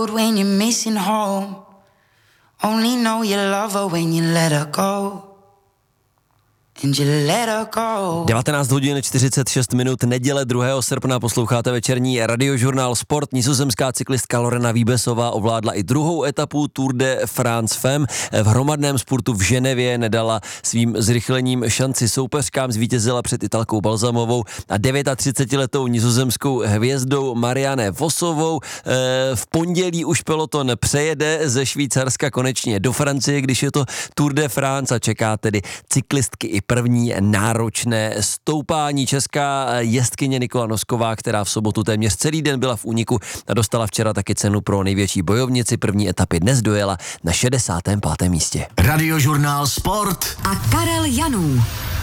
When you're missing home, only know you love her when you let her go. 19 hodin 46 minut, neděle 2. srpna, posloucháte večerní radiožurnál Sport. Nizozemská cyklistka Lorena Wiebesová ovládla i druhou etapu Tour de France Femme. V hromadném sportu v Ženevě nedala svým zrychlením šanci soupeřkám, zvítězila před Italkou Balzamovou a 39letou nizozemskou hvězdou Marianne Vosovou. V pondělí už peloton přejede ze Švýcarska konečně do Francie, když je to Tour de France, a čeká tedy cyklistky i první náročné stoupání. Česká jezdkyně Nikola Nosková, která v sobotu téměř celý den byla v úniku a dostala včera taky cenu pro největší bojovnici první etapy, dnes dojela na 65. místě. Radiožurnál Sport a Karel Janů.